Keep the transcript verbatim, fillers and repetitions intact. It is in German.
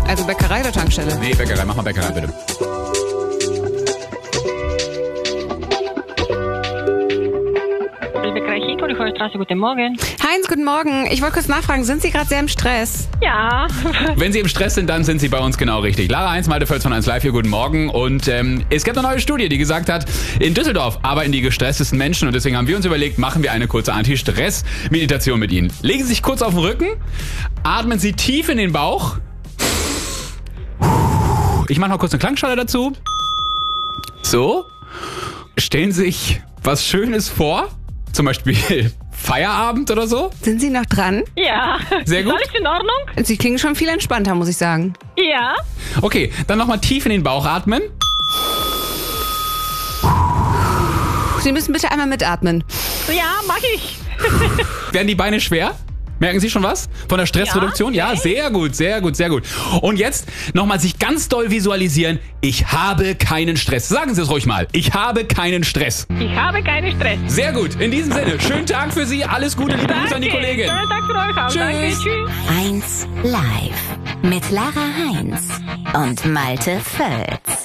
Also Bäckerei oder Tankstelle? Nee, Bäckerei. Mach mal Bäckerei, bitte. Bäckerei Chico, die Vollstraße, guten Morgen. Heinz, guten Morgen. Ich wollte kurz nachfragen, sind Sie gerade sehr im Stress? Ja. Wenn Sie im Stress sind, dann sind Sie bei uns genau richtig. Lara Heinz, Malte Völz von eins Live hier, guten Morgen. Und ähm, es gibt eine neue Studie, die gesagt hat, in Düsseldorf arbeiten die gestresstesten Menschen. Und deswegen haben wir uns überlegt, machen wir eine kurze Anti-Stress-Meditation mit Ihnen. Legen Sie sich kurz auf den Rücken, atmen Sie tief in den Bauch. Ich mache noch kurz eine Klangschale dazu. So. Stellen Sie sich was Schönes vor. Zum Beispiel Feierabend oder so. Sind Sie noch dran? Ja. Sehr gut. Alles in Ordnung? Sie klingen schon viel entspannter, muss ich sagen. Ja. Okay, dann nochmal tief in den Bauch atmen. Sie müssen bitte einmal mitatmen. Ja, mach ich. Werden die Beine schwer? Merken Sie schon was? Von der Stressreduktion? Ja, Ja, sehr gut, sehr gut, sehr gut. Und jetzt nochmal sich ganz doll visualisieren. Ich habe keinen Stress. Sagen Sie es ruhig mal. Ich habe keinen Stress. Ich habe keinen Stress. Sehr gut. In diesem Sinne, schönen Tag für Sie. Alles Gute, liebe Grüße an die Kollegin. Schönen Tag für euch auch. Tschüss. Danke, tschüss. eins Live mit Lara Heinz und Malte Völz.